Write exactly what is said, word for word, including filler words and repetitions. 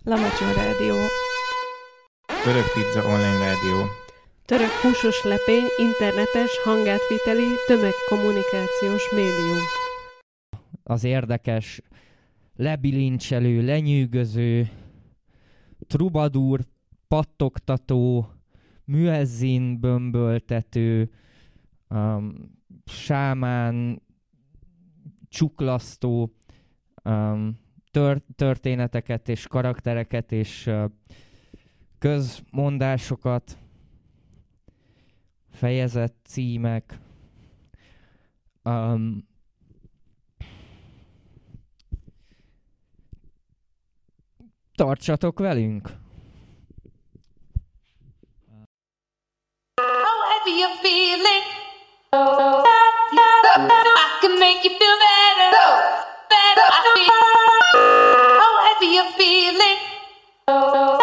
Lamacson Rádió. Török Pizza Online Rádió. Török húsos lepé, internetes, hangátviteli, tömegkommunikációs médium. Az érdekes, lebilincselő, lenyűgöző, trubadúr, pattogtató, müezzin bömböltető, um, sámán, csuklasztó um, tör- történeteket és karaktereket és uh, közmondásokat, fejezet címek, um, tartsatok velünk! How heavy you're feeling? I can make you feel better, better. I feel how heavy you're feeling.